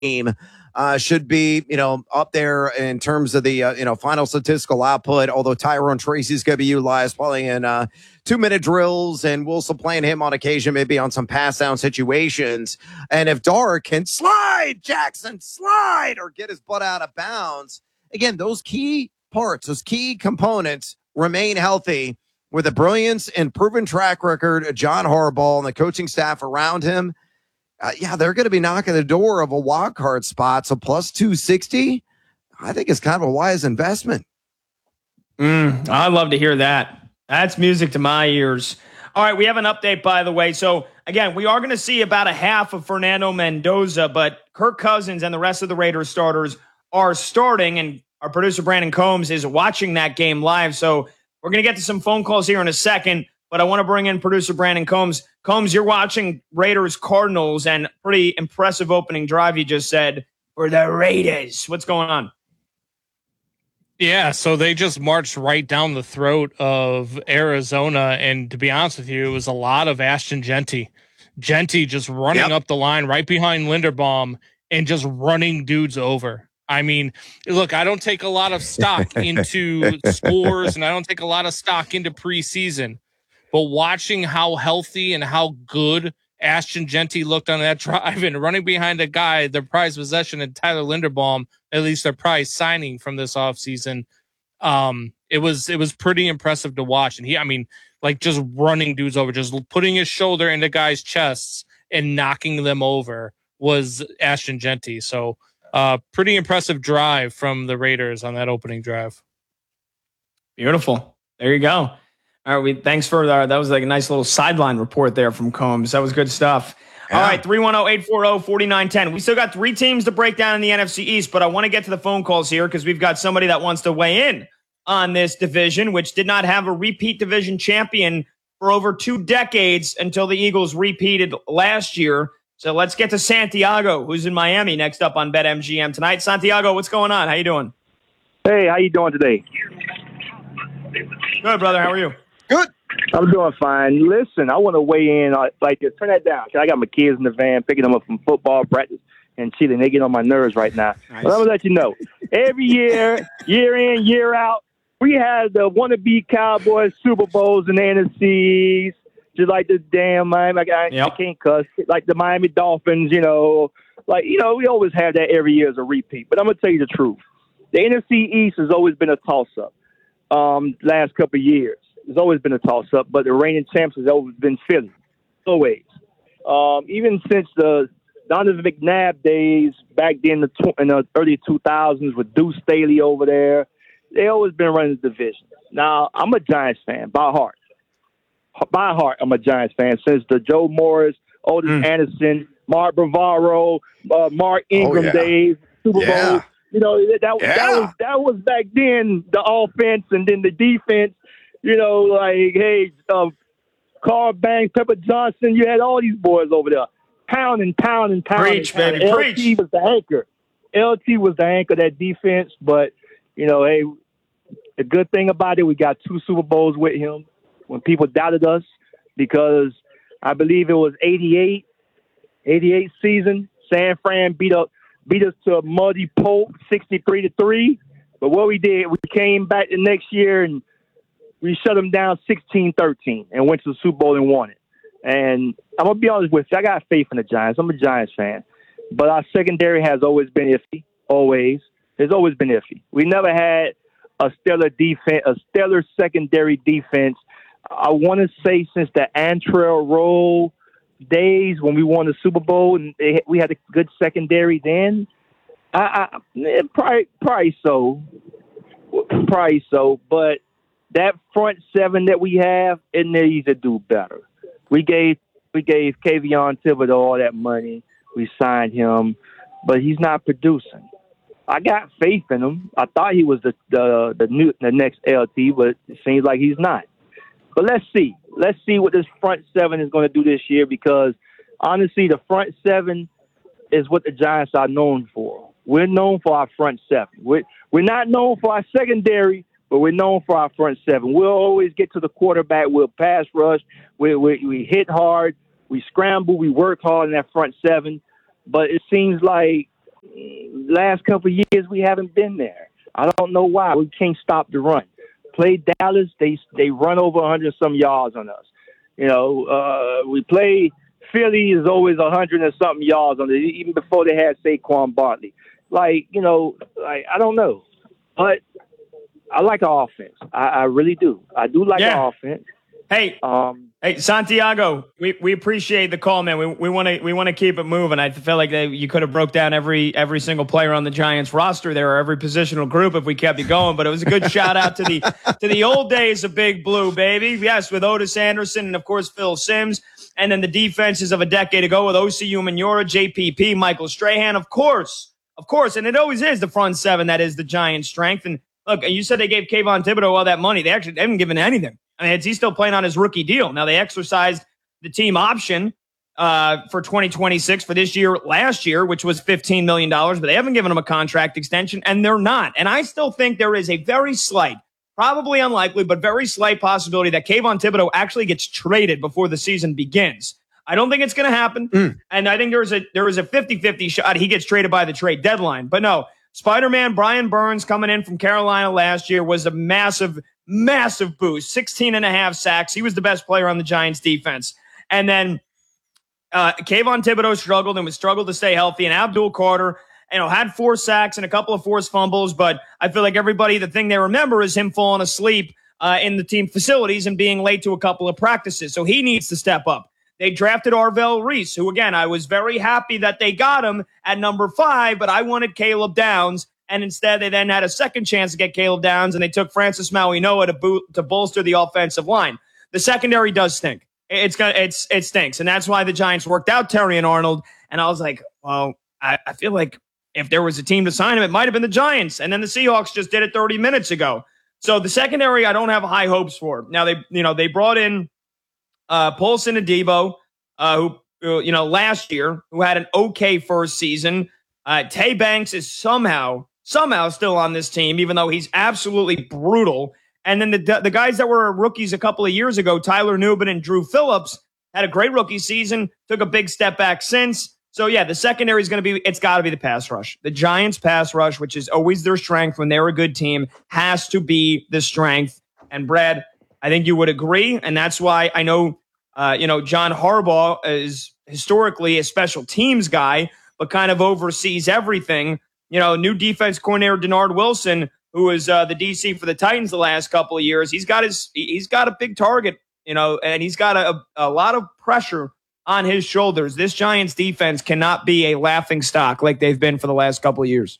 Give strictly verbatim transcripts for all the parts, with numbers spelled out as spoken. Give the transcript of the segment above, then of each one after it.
team uh, should be, you know, up there in terms of the, uh, you know, final statistical output. Although Tyrone Tracy's going to be utilized probably in uh, two minute drills, and Wilson playing him on occasion, maybe on some pass down situations. And if Dart can slide, Jackson slide, or get his butt out of bounds, again, those key parts, those key components remain healthy with the brilliance and proven track record of John Harbaugh and the coaching staff around him. Uh, yeah, they're going to be knocking the door of a wild card spot. So plus two sixty, I think it's kind of a wise investment. Mm, I love to hear that. That's music to my ears. All right, we have an update, by the way. So, again, we are going to see about a half of Fernando Mendoza, but Kirk Cousins and the rest of the Raiders starters are starting, and our producer, Brandon Combs, is watching that game live. So we're going to get to some phone calls here in a second, but I want to bring in producer Brandon Combs. Combs, you're watching Raiders Cardinals, and pretty impressive opening drive, you just said, for the Raiders. What's going on? Yeah, so they just marched right down the throat of Arizona, and to be honest with you, it was a lot of Ashton Jeanty. Jeanty just running yep. up the line right behind Linderbaum and just running dudes over. I mean, look, I don't take a lot of stock into scores, and I don't take a lot of stock into preseason, but watching how healthy and how good Ashton Jeanty looked on that drive and running behind a guy, their prized possession, and Tyler Linderbaum, at least their prize signing from this offseason, um, it was it was pretty impressive to watch. And he, I mean, like just running dudes over, just putting his shoulder into guys' chests and knocking them over was Ashton Jeanty. So uh, pretty impressive drive from the Raiders on that opening drive. Beautiful. There you go. All right, we thanks for that. That was like a nice little sideline report there from Combs. That was good stuff. Yeah. All right, three one zero, eight four zero, four nine one zero. We still got three teams to break down in the N F C East, but I want to get to the phone calls here because we've got somebody that wants to weigh in on this division, which did not have a repeat division champion for over two decades until the Eagles repeated last year. So let's get to Santiago, who's in Miami, next up on BetMGM tonight. Santiago, what's going on? How you doing? Hey, how you doing today? Good, brother. How are you? Good. I'm doing fine. Listen, I want to weigh in. Uh, like, turn that down. I got my kids in the van picking them up from football practice and chilling. They get on my nerves right now. Nice. But I'm going to let you know. Every year, year in, year out, we had the wannabe Cowboys Super Bowls in the N F Cs, just like the damn Miami. I, yep. I can't cuss. Like the Miami Dolphins, you know. Like, you know, we always have that every year as a repeat. But I'm going to tell you the truth. The N F C East has always been a toss-up um, last couple of years. It's always been a toss-up, but the reigning champs has always been Philly, always. Um, even since the Donovan McNabb days back then in the, tw- in the early two thousands with Deuce Staley over there, they always been running the division. Now, I'm a Giants fan by heart. By heart, I'm a Giants fan since the Joe Morris, Otis mm. Anderson, Mark Bavaro, uh, Mark Ingram oh, yeah. days, Super yeah. Bowl. You know, that, yeah. that, was, that was back then the offense, and then the defense. You know, like, hey, uh, Carl Banks, Pepper Johnson, you had all these boys over there. Pounding, pounding, pounding. Preach, baby, L T preach. was the anchor. L T was the anchor of that defense. But, you know, hey, the good thing about it, we got two Super Bowls with him when people doubted us because I believe it was eighty-eight, eighty-eight season. San Fran beat up, beat us to a muddy pulp, sixty-three to three. But what we did, we came back the next year and we shut them down sixteen thirteen and went to the Super Bowl and won it. And I'm going to be honest with you, I got faith in the Giants. I'm a Giants fan. But our secondary has always been iffy, always. It's always been iffy. We never had a stellar defense, a stellar secondary defense. I want to say since the Antrell Roll days when we won the Super Bowl and they, we had a good secondary then. I, I eh, probably, probably so. Probably so. But that front seven that we have, it needs to do better. We gave we gave Kayvon Thibodeau all that money. We signed him, but he's not producing. I got faith in him. I thought he was the the the, new, the next L T, but it seems like he's not. But let's see. Let's see what this front seven is going to do this year because, honestly, the front seven is what the Giants are known for. We're known for our front seven. We're, we're not known for our secondary, but we're known for our front seven. We'll always get to the quarterback. We'll pass rush. We, we, we hit hard. We scramble. We work hard in that front seven. But it seems like last couple of years we haven't been there. I don't know why. We can't stop the run. Play Dallas, they they run over one hundred some yards on us. You know, uh, we play Philly is always one hundred and something yards on it, even before they had Saquon Barkley. Like, you know, like, I don't know. But I like our offense. I, I really do. I do like yeah. our offense. Hey, um, hey, Santiago, we, we appreciate the call, man. We we want to we want to keep it moving. I feel like they, you could have broke down every every single player on the Giants roster there, or every positional group if we kept it going. But it was a good shout out to the to the old days of Big Blue, baby. Yes, with Otis Anderson and of course Phil Simms, and then the defenses of a decade ago with O C U Manura, J P P, Michael Strahan, of course, of course, and it always is the front seven that is the Giants' strength. And look, you said they gave Kayvon Thibodeau all that money. They actually they haven't given anything. I mean, he's still playing on his rookie deal. Now, they exercised the team option uh, for twenty twenty-six for this year, last year, which was fifteen million dollars, but they haven't given him a contract extension, and they're not. And I still think there is a very slight, probably unlikely, but very slight possibility that Kayvon Thibodeau actually gets traded before the season begins. I don't think it's going to happen, mm. and I think there's a there is a fifty-fifty shot he gets traded by the trade deadline. But no, Spider-Man Brian Burns coming in from Carolina last year was a massive Massive boost, sixteen and a half sacks. He was the best player on the Giants defense. And then uh, Kayvon Thibodeau struggled and was struggled to stay healthy. And Abdul Carter, you know, had four sacks and a couple of forced fumbles. But I feel like everybody, the thing they remember is him falling asleep uh, in the team facilities and being late to a couple of practices. So he needs to step up. They drafted Arvell Reese, who, again, I was very happy that they got him at number five, but I wanted Caleb Downs. And instead, they then had a second chance to get Caleb Downs, and they took Francis Mauigoa to boot to bolster the offensive line. The secondary does stink. It's gonna, it's it stinks, and that's why the Giants worked out Terry and Arnold. And I was like, well, I, I feel like if there was a team to sign him, it might have been the Giants. And then the Seahawks just did it thirty minutes ago. So the secondary, I don't have high hopes for. Now they, you know, they brought in uh, Paulson Adebo, uh, who, who, you know, last year, who had an okay first season. Uh, Tay Banks is somehow. Somehow still on this team, even though he's absolutely brutal. And then the the guys that were rookies a couple of years ago, Tyler Nubin and Drew Phillips, had a great rookie season, took a big step back since. So, yeah, the secondary is going to be, it's got to be the pass rush. The Giants pass rush, which is always their strength when they're a good team, has to be the strength. And, Brad, I think you would agree. And that's why I know, uh, you know, John Harbaugh is historically a special teams guy, but kind of oversees everything. You know, new defense coordinator Denard Wilson, who was uh, the D C for the Titans the last couple of years, he's got his he's got a big target, you know, and he's got a, a lot of pressure on his shoulders. This Giants defense cannot be a laughing stock like they've been for the last couple of years.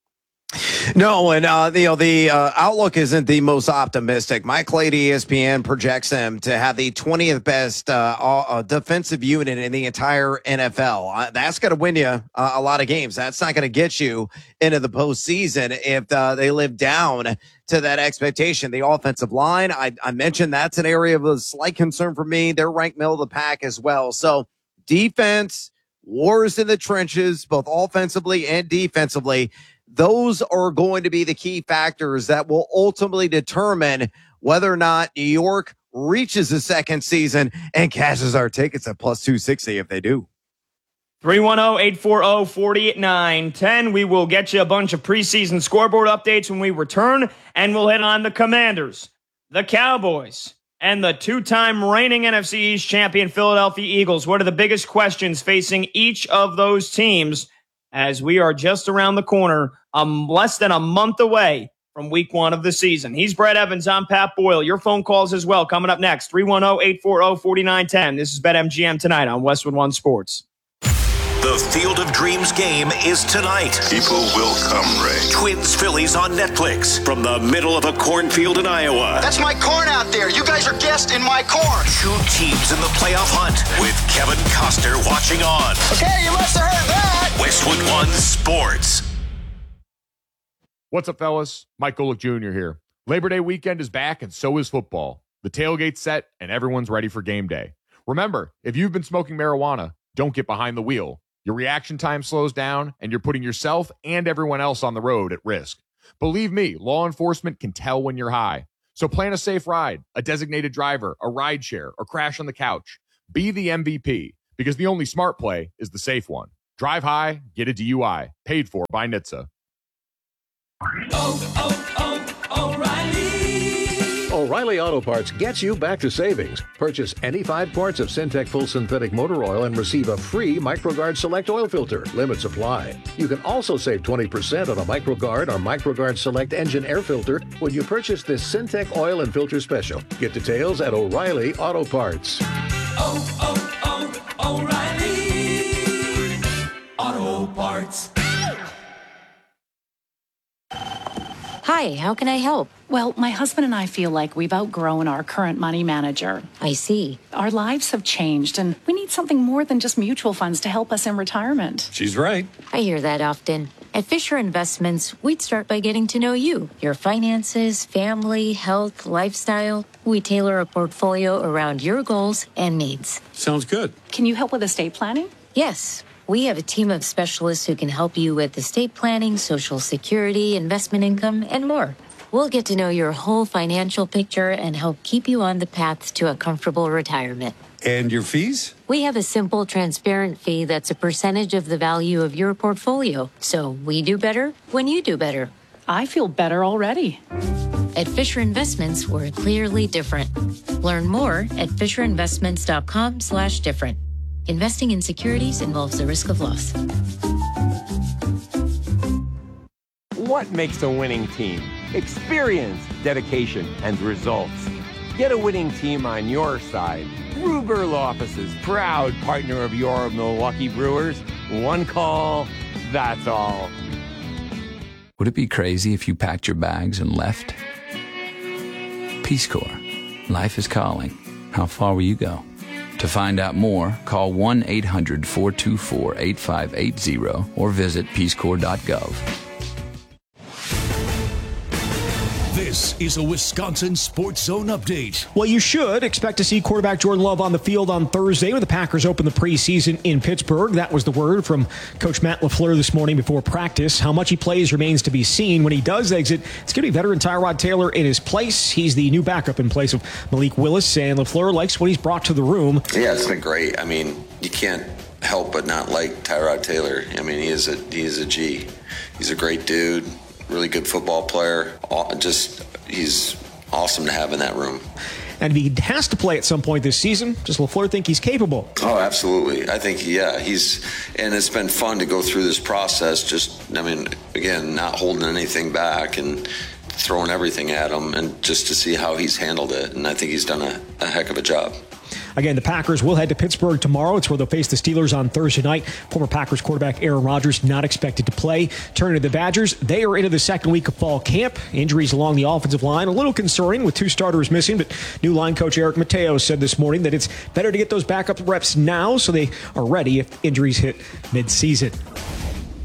No, and uh, you know the uh, outlook isn't the most optimistic. Mike Clay, E S P N, projects them to have the twentieth best uh, uh, defensive unit in the entire N F L. Uh, that's going to win you uh, a lot of games. That's not going to get you into the postseason if uh, they live down to that expectation. The offensive line, I, I mentioned that's an area of a slight concern for me. They're ranked middle of the pack as well. So defense, wars in the trenches, both offensively and defensively. Those are going to be the key factors that will ultimately determine whether or not New York reaches the second season and cashes our tickets at plus two sixty if they do. three one zero, eight four zero, four nine one zero. We will get you a bunch of preseason scoreboard updates when we return, and we'll hit on the Commanders, the Cowboys, and the two-time reigning N F C East champion Philadelphia Eagles. What are the biggest questions facing each of those teams as we are just around the corner, um, less than a month away from week one of the season? He's Brett Evans. I'm Pat Boyle. Your phone calls as well coming up next. three one zero, eight four zero, four nine one zero. This is BetMGM tonight on Westwood One Sports. The Field of Dreams game is tonight. People will come, Ray. Twins Phillies on Netflix from the middle of a cornfield in Iowa. That's my corn out there. You guys are guests in my corn. Two teams in the playoff hunt with Kevin Costner watching on. Okay, you must have heard that. Westwood One Sports. What's up, fellas? Mike Golick Junior here. Labor Day weekend is back, and so is football. The tailgate's set, and everyone's ready for game day. Remember, if you've been smoking marijuana, don't get behind the wheel. Your reaction time slows down, and you're putting yourself and everyone else on the road at risk. Believe me, law enforcement can tell when you're high. So plan a safe ride, a designated driver, a ride share, or crash on the couch. Be the M V P, because the only smart play is the safe one. Drive high, get a D U I. Paid for by N H T S A. Oh, oh, oh, O'Reilly. O'Reilly Auto Parts gets you back to savings. Purchase any five quarts of Syntec Full Synthetic Motor Oil and receive a free MicroGuard Select Oil Filter. Limits apply. You can also save twenty percent on a MicroGuard or MicroGuard Select Engine Air Filter when you purchase this Syntec Oil and Filter Special. Get details at O'Reilly Auto Parts. Oh, oh, oh, O'Reilly Auto Parts. Hi, how can I help? Well, my husband and I feel like we've outgrown our current money manager. I see. Our lives have changed, and we need something more than just mutual funds to help us in retirement. She's right. I hear that often. At Fisher Investments, we'd start by getting to know you, your finances, family, health, lifestyle. We tailor a portfolio around your goals and needs. Sounds good. Can you help with estate planning? Yes. We have a team of specialists who can help you with estate planning, Social Security, investment income, and more. We'll get to know your whole financial picture and help keep you on the path to a comfortable retirement. And your fees? We have a simple, transparent fee that's a percentage of the value of your portfolio. So we do better when you do better. I feel better already. At Fisher Investments, we're clearly different. Learn more at fisherinvestments.com slash different. Investing in securities involves the risk of loss. What makes a winning team? Experience, dedication, and results. Get a winning team on your side. Rugerl Offices, proud partner of your Milwaukee Brewers. One call, that's all. Would it be crazy if you packed your bags and left? Peace Corps. Life is calling. How far will you go? To find out more, call one eight hundred four two four eight five eight zero or visit peace corps dot gov. This is a Wisconsin Sports Zone update. Well, you should expect to see quarterback Jordan Love on the field on Thursday when the Packers open the preseason in Pittsburgh. That was the word from Coach Matt LaFleur this morning before practice. How much he plays remains to be seen. When he does exit, it's going to be veteran Tyrod Taylor in his place. He's the new backup in place of Malik Willis, and LaFleur likes what he's brought to the room. Yeah, it's been great. I mean, you can't help but not like Tyrod Taylor. I mean, he is a he is a G. He's a great dude. Really good football player. Just, he's awesome to have in that room. And if he has to play at some point this season, does LaFleur think he's capable? Oh, absolutely. I think, yeah, he's, and it's been fun to go through this process. Just, I mean, again, not holding anything back and throwing everything at him, and just to see how he's handled it. And I think he's done a, a heck of a job. Again, the Packers will head to Pittsburgh tomorrow. It's where they'll face the Steelers on Thursday night. Former Packers quarterback Aaron Rodgers not expected to play. Turning to the Badgers, they are into the second week of fall camp. Injuries along the offensive line, a little concerning with two starters missing, but new line coach Eric Mateo said this morning that it's better to get those backup reps now so they are ready if injuries hit mid-season.